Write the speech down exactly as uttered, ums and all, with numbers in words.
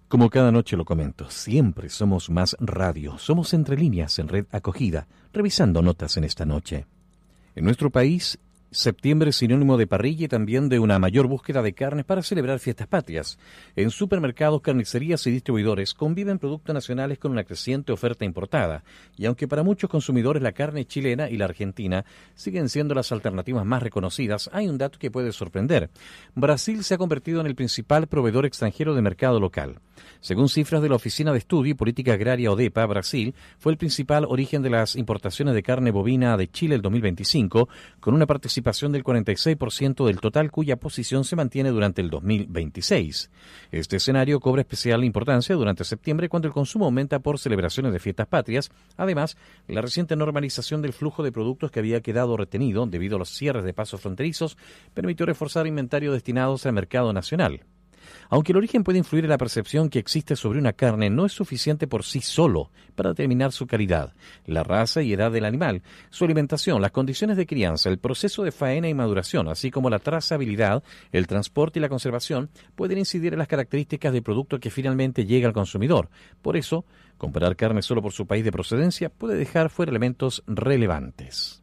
Como cada noche lo comento, siempre somos más radio, somos Entre Líneas en Red Acogida, revisando notas en esta noche. En nuestro país, septiembre es sinónimo de parrilla y también de una mayor búsqueda de carnes para celebrar fiestas patrias. En supermercados, carnicerías y distribuidores conviven productos nacionales con una creciente oferta importada, y aunque para muchos consumidores la carne chilena y la argentina siguen siendo las alternativas más reconocidas, hay un dato que puede sorprender. Brasil se ha convertido en el principal proveedor extranjero de mercado local. Según cifras de la Oficina de Estudio y Política Agraria ODEPA, Brasil fue el principal origen de las importaciones de carne bovina de Chile el dos mil veinticinco, con una participación del cuarenta y seis por ciento del total, cuya posición se mantiene durante el dos mil veintiséis. Este escenario cobra especial importancia durante septiembre, cuando el consumo aumenta por celebraciones de fiestas patrias. Además, la reciente normalización del flujo de productos que había quedado retenido debido a los cierres de pasos fronterizos permitió reforzar inventarios destinados al mercado nacional. Aunque el origen puede influir en la percepción que existe sobre una carne, no es suficiente por sí solo para determinar su calidad, la raza y edad del animal, su alimentación, las condiciones de crianza, el proceso de faena y maduración, así como la trazabilidad, el transporte y la conservación, pueden incidir en las características del producto que finalmente llega al consumidor. Por eso, comparar carne solo por su país de procedencia puede dejar fuera elementos relevantes.